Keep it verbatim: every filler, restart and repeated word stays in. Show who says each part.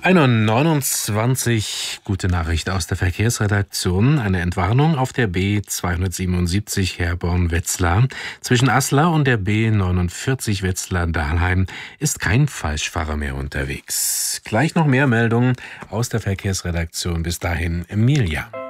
Speaker 1: ein Uhr neunundzwanzig, gute Nachricht aus der Verkehrsredaktion. Eine Entwarnung auf der B zweihundertsiebenundsiebzig Herborn-Wetzlar. Zwischen Aslar und der B neunundvierzig Wetzlar-Dahlheim ist kein Falschfahrer mehr unterwegs. Gleich noch mehr Meldungen aus der Verkehrsredaktion. Bis dahin, Emilia.